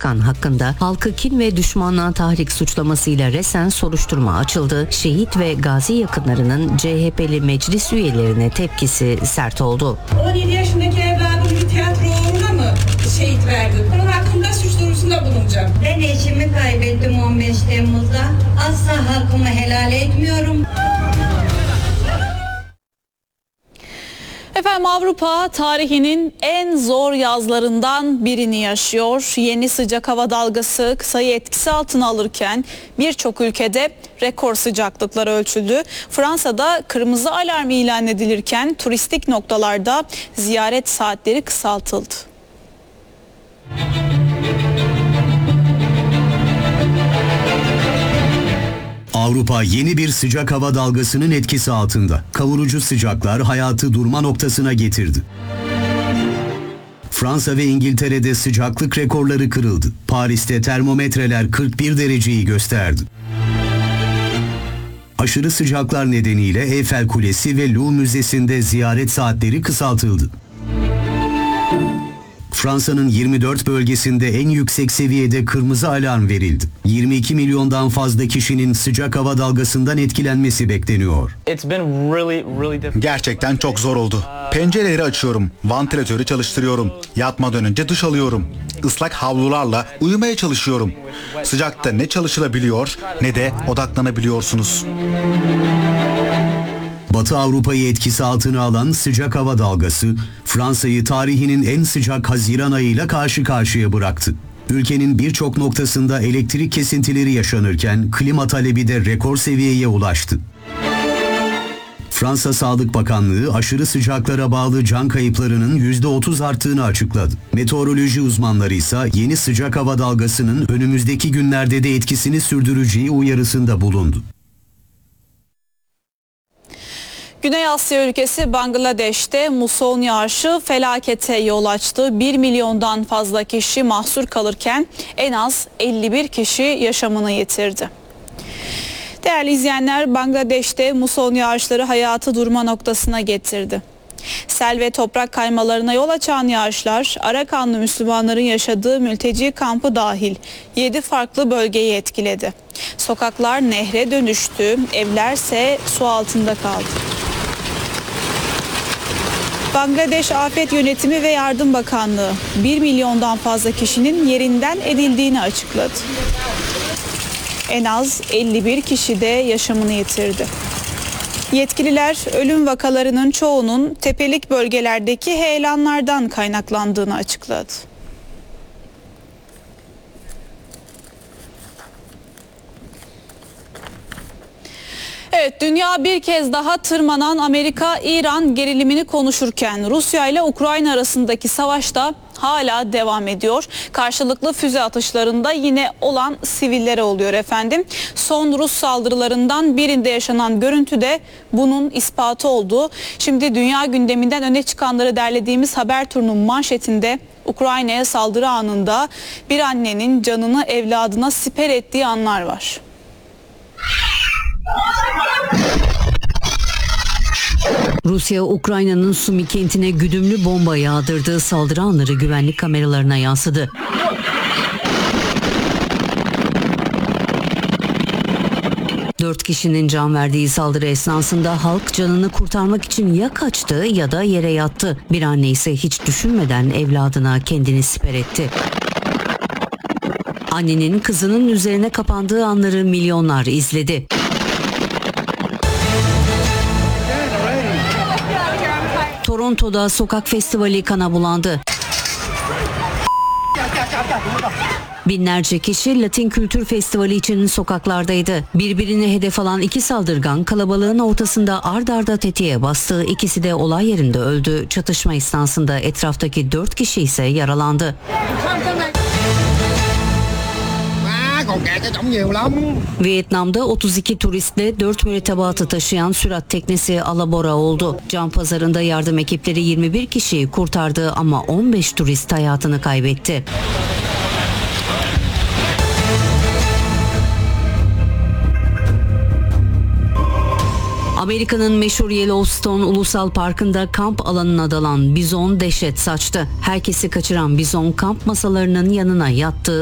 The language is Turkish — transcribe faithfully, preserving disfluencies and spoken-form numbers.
Başkan hakkında halkı kin ve düşmanlığa tahrik suçlamasıyla resen soruşturma açıldı. Şehit ve gazi yakınlarının C H P'li meclis üyelerine tepkisi sert oldu. on yedi yaşındaki evladım bir tiyatro uğruna mı şehit verdi? Bunun hakkında suç duyurusunda bulunacağım. Ben eşimi kaybettim on beş Temmuz'da. Asla hakkımı helal etmiyorum. Efendim, Avrupa tarihinin en zor yazlarından birini yaşıyor. Yeni sıcak hava dalgası kısayı etkisi altına alırken birçok ülkede rekor sıcaklıklar ölçüldü. Fransa'da kırmızı alarm ilan edilirken turistik noktalarda ziyaret saatleri kısaltıldı. Avrupa yeni bir sıcak hava dalgasının etkisi altında. Kavurucu sıcaklar hayatı durma noktasına getirdi. Fransa ve İngiltere'de sıcaklık rekorları kırıldı. Paris'te termometreler kırk bir dereceyi gösterdi. Aşırı sıcaklar nedeniyle Eyfel Kulesi ve Louvre Müzesi'nde ziyaret saatleri kısaltıldı. Fransa'nın yirmi dört bölgesinde en yüksek seviyede kırmızı alarm verildi. yirmi iki milyondan fazla kişinin sıcak hava dalgasından etkilenmesi bekleniyor. Gerçekten çok zor oldu. Pencereleri açıyorum, vantilatörü çalıştırıyorum, yatmadan önce duş alıyorum. Islak havlularla uyumaya çalışıyorum. Sıcakta ne çalışılabiliyor ne de odaklanabiliyorsunuz. Batı Avrupa'yı etkisi altına alan sıcak hava dalgası, Fransa'yı tarihinin en sıcak Haziran ayıyla karşı karşıya bıraktı. Ülkenin birçok noktasında elektrik kesintileri yaşanırken klima talebi de rekor seviyeye ulaştı. Fransa Sağlık Bakanlığı aşırı sıcaklara bağlı can kayıplarının yüzde otuz arttığını açıkladı. Meteoroloji uzmanları ise yeni sıcak hava dalgasının önümüzdeki günlerde de etkisini sürdüreceği uyarısında bulundu. Güney Asya ülkesi Bangladeş'te muson yağışı felakete yol açtı. bir milyondan fazla kişi mahsur kalırken en az elli bir kişi yaşamını yitirdi. Değerli izleyenler, Bangladeş'te muson yağışları hayatı durma noktasına getirdi. Sel ve toprak kaymalarına yol açan yağışlar Arakanlı Müslümanların yaşadığı mülteci kampı dahil yedi farklı bölgeyi etkiledi. Sokaklar nehre dönüştü, evlerse su altında kaldı. Bangladeş Afet Yönetimi ve Yardım Bakanlığı bir milyondan fazla kişinin yerinden edildiğini açıkladı. En az elli bir kişi de yaşamını yitirdi. Yetkililer ölüm vakalarının çoğunun tepelik bölgelerdeki heyelanlardan kaynaklandığını açıkladı. Evet, dünya bir kez daha tırmanan Amerika-İran gerilimini konuşurken Rusya ile Ukrayna arasındaki savaş da hala devam ediyor. Karşılıklı füze atışlarında yine olan sivillere oluyor efendim. Son Rus saldırılarından birinde yaşanan görüntü de bunun ispatı oldu. Şimdi dünya gündeminden öne çıkanları derlediğimiz haber turunun manşetinde Ukrayna'ya saldırı anında bir annenin canını evladına siper ettiği anlar var. Rusya, Ukrayna'nın Sumi kentine güdümlü bomba yağdırdığı saldırı anları güvenlik kameralarına yansıdı. Dört kişinin can verdiği saldırı esnasında halk canını kurtarmak için ya kaçtı ya da yere yattı. Bir anne ise hiç düşünmeden evladına kendini siper etti. Annenin kızının üzerine kapandığı anları milyonlar izledi. Toronto'da sokak festivali kana bulandı. Binlerce kişi Latin Kültür Festivali için sokaklardaydı. Birbirini hedef alan iki saldırgan kalabalığın ortasında ard arda tetiğe bastı. İkisi de olay yerinde öldü. Çatışma esnasında etraftaki dört kişi ise yaralandı. Vietnam'da otuz iki turistle dört mürettebatı taşıyan sürat teknesi alabora oldu. Can pazarında yardım ekipleri yirmi bir kişiyi kurtardı ama on beş turist hayatını kaybetti. Amerika'nın meşhur Yellowstone Ulusal Parkı'nda kamp alanına dalan bizon dehşet saçtı. Herkesi kaçıran bizon kamp masalarının yanına yattı.